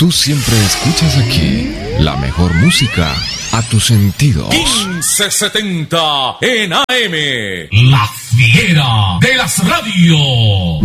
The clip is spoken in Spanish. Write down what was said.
Tú siempre escuchas aquí la mejor música a tus sentidos. 1570 en AM. La fiera de las radios.